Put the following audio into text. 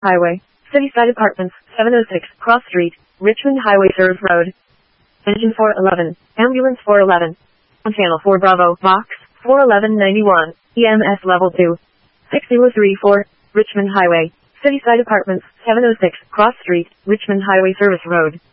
Highway, Cityside Apartments, 706, Cross Street, Richmond Highway Serve Road. Engine 411, Ambulance 411. On Channel 4 Bravo, Box, 41191, EMS Level 2. 6034, Richmond Highway, Cityside Apartments, 706, Cross Street, Richmond Highway Service Road.